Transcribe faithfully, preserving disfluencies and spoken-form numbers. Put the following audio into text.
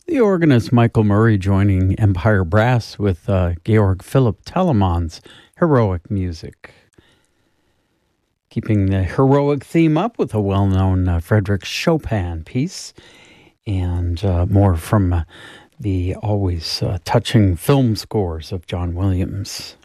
The organist Michael Murray joining Empire Brass with uh, Georg Philipp Telemann's heroic music. Keeping the heroic theme up with a well-known uh, Frédéric Chopin piece, and uh, more from uh, the always uh, touching film scores of John Williams.